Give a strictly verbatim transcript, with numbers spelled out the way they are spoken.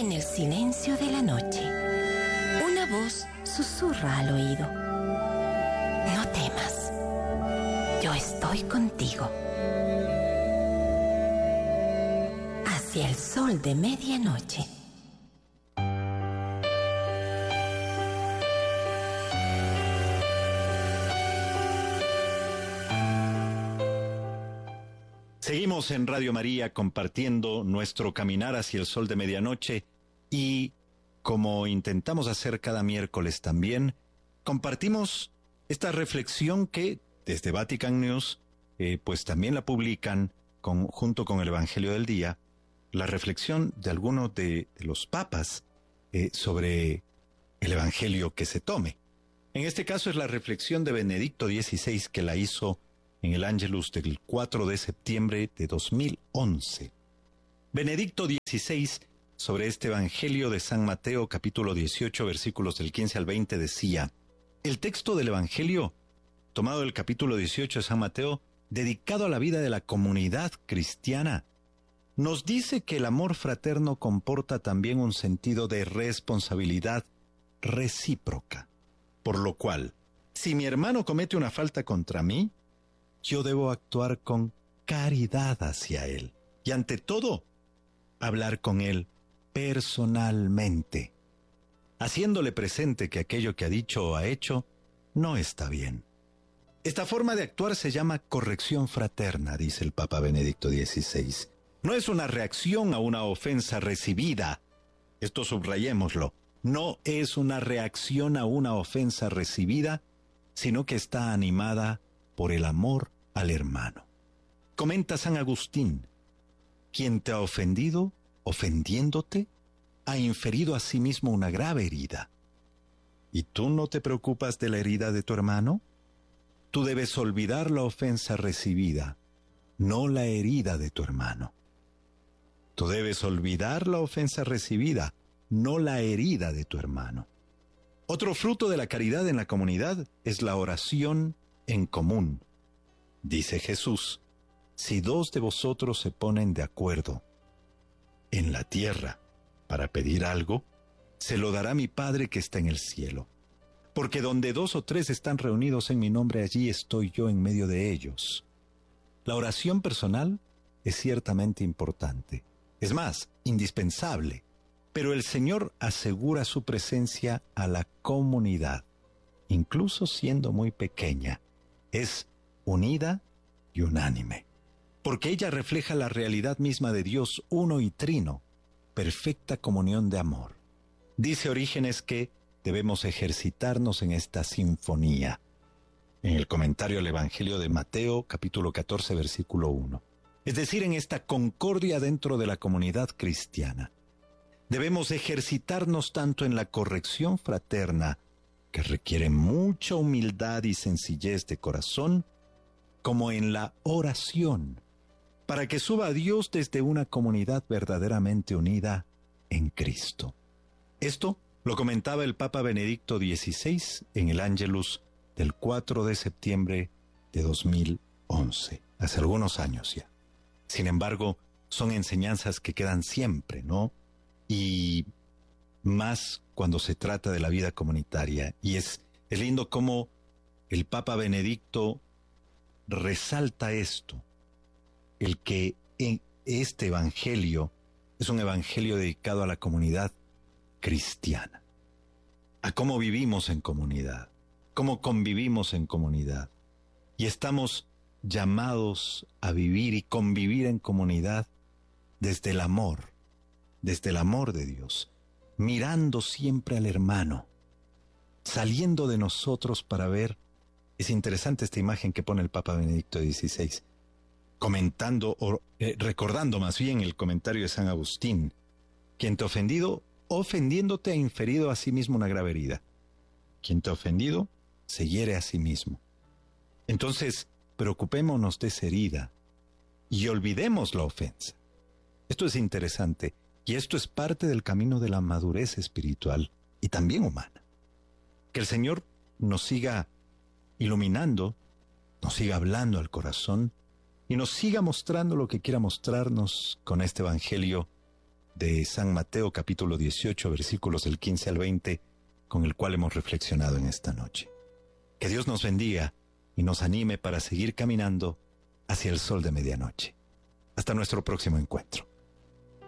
En el silencio de la noche, una voz susurra al oído. No temas, yo estoy contigo. Hacia el sol de medianoche. Seguimos en Radio María compartiendo nuestro caminar hacia el sol de medianoche y, como intentamos hacer cada miércoles también, compartimos esta reflexión que desde Vatican News eh, pues también la publican con, junto con el Evangelio del Día, la reflexión de algunos de, de los papas eh, sobre el Evangelio que se tome. En este caso es la reflexión de Benedicto dieciséis que la hizo en el Ángelus del cuatro de septiembre de dos mil once. Benedicto dieciséis, sobre este Evangelio de San Mateo, capítulo dieciocho, versículos del quince al veinte, decía: el texto del Evangelio, tomado del capítulo dieciocho de San Mateo, dedicado a la vida de la comunidad cristiana, nos dice que el amor fraterno comporta también un sentido de responsabilidad recíproca. Por lo cual, si mi hermano comete una falta contra mí, yo debo actuar con caridad hacia él. Y ante todo, hablar con él personalmente, haciéndole presente que aquello que ha dicho o ha hecho no está bien. Esta forma de actuar se llama corrección fraterna, dice el Papa Benedicto dieciséis. No es una reacción a una ofensa recibida. Esto subrayémoslo. No es una reacción a una ofensa recibida, sino que está animada por el amor al hermano. Comenta San Agustín: quien te ha ofendido, ofendiéndote, ha inferido a sí mismo una grave herida. ¿Y tú no te preocupas de la herida de tu hermano? Tú debes olvidar la ofensa recibida, no la herida de tu hermano. Tú debes olvidar la ofensa recibida, no la herida de tu hermano. Otro fruto de la caridad en la comunidad es la oración en común. Dice Jesús: si dos de vosotros se ponen de acuerdo en la tierra para pedir algo, se lo dará mi Padre que está en el cielo. Porque donde dos o tres están reunidos en mi nombre, allí estoy yo en medio de ellos. La oración personal es ciertamente importante, es más, indispensable, pero el Señor asegura su presencia a la comunidad, incluso siendo muy pequeña. Es unida y unánime, porque ella refleja la realidad misma de Dios uno y trino, perfecta comunión de amor. Dice Orígenes que debemos ejercitarnos en esta sinfonía. En el comentario al Evangelio de Mateo, capítulo catorce, versículo uno. Es decir, en esta concordia dentro de la comunidad cristiana. Debemos ejercitarnos tanto en la corrección fraterna, que requiere mucha humildad y sencillez de corazón, como en la oración, para que suba a Dios desde una comunidad verdaderamente unida en Cristo. Esto lo comentaba el Papa Benedicto dieciséis en el Ángelus del cuatro de septiembre de dos mil once, hace algunos años ya. Sin embargo, son enseñanzas que quedan siempre, ¿no? Y más cuando se trata de la vida comunitaria. Y es, es lindo cómo el Papa Benedicto resalta esto, el que en este evangelio es un evangelio dedicado a la comunidad cristiana, a cómo vivimos en comunidad, cómo convivimos en comunidad. Y estamos llamados a vivir y convivir en comunidad desde el amor, desde el amor de Dios, mirando siempre al hermano, saliendo de nosotros para ver. Es interesante esta imagen que pone el Papa Benedicto dieciséis, comentando, o eh, recordando más bien el comentario de San Agustín: quien te ha ofendido, ofendiéndote ha inferido a sí mismo una grave herida. Quien te ha ofendido, se hiere a sí mismo. Entonces, preocupémonos de esa herida y olvidemos la ofensa. Esto es interesante, y esto es parte del camino de la madurez espiritual y también humana. Que el Señor nos siga iluminando, nos siga hablando al corazón y nos siga mostrando lo que quiera mostrarnos con este evangelio de San Mateo capítulo dieciocho, versículos del quince al veinte, con el cual hemos reflexionado en esta noche. Que Dios nos bendiga y nos anime para seguir caminando hacia el sol de medianoche. Hasta nuestro próximo encuentro.